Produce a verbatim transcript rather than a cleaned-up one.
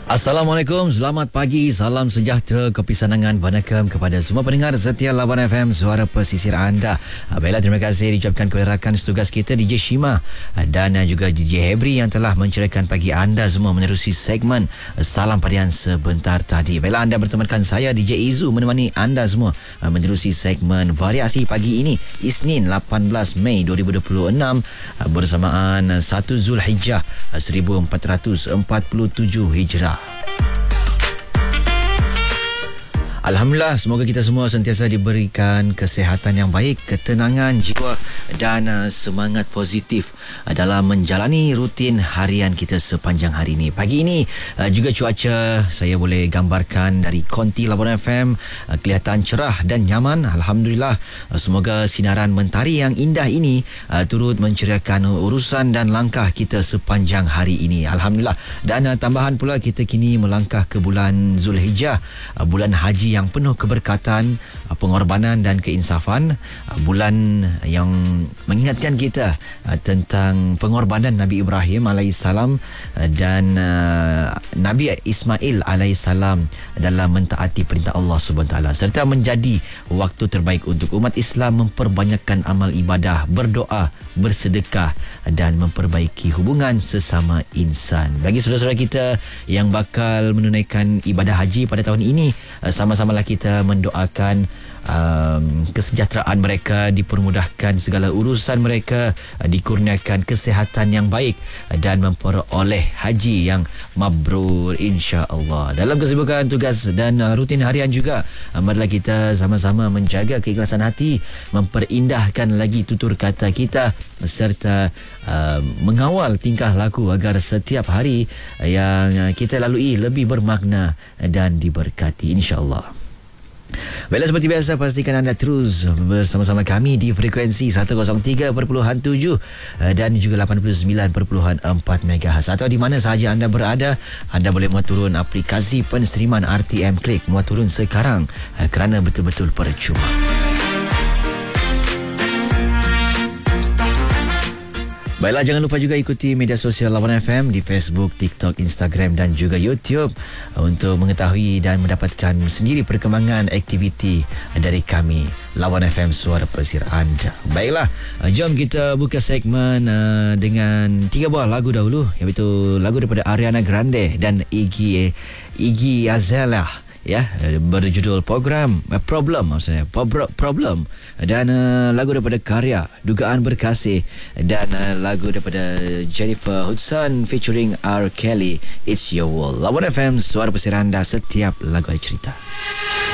Assalamualaikum, selamat pagi, salam sejahtera, kepisanangan, Vanakkam kepada semua pendengar setia Lawan F M, suara pesisir anda. Baiklah, terima kasih diucapkan kepada rakan setugas kita D J Shima dan juga D J Hebri yang telah mencerahkan pagi anda semua menerusi segmen Salam Padian sebentar tadi. Baiklah, anda bertemankan saya D J Izu menemani anda semua menerusi segmen variasi pagi ini, Isnin lapan belas Mei dua ribu dua puluh enam bersamaan satu Zulhijjah seribu empat ratus empat puluh tujuh Hijrah. Alhamdulillah, semoga kita semua sentiasa diberikan kesihatan yang baik, ketenangan jiwa dan uh, semangat positif uh, dalam menjalani rutin harian kita sepanjang hari ini. Pagi ini uh, juga cuaca saya boleh gambarkan dari konti Labuan F M uh, kelihatan cerah dan nyaman. Alhamdulillah, uh, semoga sinaran mentari yang indah ini uh, turut menceriakan urusan dan langkah kita sepanjang hari ini. Alhamdulillah. Dan uh, tambahan pula, kita kini melangkah ke bulan Zulhijjah, uh, bulan haji yang penuh keberkatan, pengorbanan dan keinsafan, bulan yang mengingatkan kita tentang pengorbanan Nabi Ibrahim alaihissalam dan Nabi Ismail alaihissalam dalam mentaati perintah Allah subhanahu wa taala, serta menjadi waktu terbaik untuk umat Islam memperbanyakkan amal ibadah, berdoa, bersedekah dan memperbaiki hubungan sesama insan. Bagi saudara-saudara kita yang bakal menunaikan ibadah haji pada tahun ini, sama-samalah kita mendoakan um, kesejahteraan mereka, dipermudahkan segala urusan mereka, dikurniakan kesihatan yang baik dan memperoleh haji yang mabrur insya-Allah. Dalam kesibukan tugas dan rutin harian juga, marilah kita sama-sama menjaga keikhlasan hati, memperindahkan lagi tutur kata kita serta uh, mengawal tingkah laku agar setiap hari yang kita lalui lebih bermakna dan diberkati insya-Allah. Baiklah, seperti biasa, pastikan anda terus bersama-sama kami di frekuensi seratus tiga perpuluhan tujuh dan juga lapan puluh sembilan perpuluhan empat megahertz. Atau di mana sahaja anda berada, anda boleh muat turun aplikasi penstreaman R T M Click. Muat turun sekarang kerana betul-betul percuma. Baiklah, jangan lupa juga ikuti media sosial Lawan F M di Facebook, TikTok, Instagram dan juga YouTube untuk mengetahui dan mendapatkan sendiri perkembangan aktiviti dari kami, Lawan F M, suara pesisir anda. Baiklah, jom kita buka segmen uh, dengan tiga buah lagu dahulu, iaitu lagu daripada Ariana Grande dan Iggy Iggy Azalea, ya, berjudul program problem maksudnya problem, dan uh, lagu daripada Karya Dugaan Berkasih, dan uh, lagu daripada Jennifer Hudson featuring R. Kelly, It's Your World. Lawan F M, suara pesisir anda, setiap lagu ada cerita.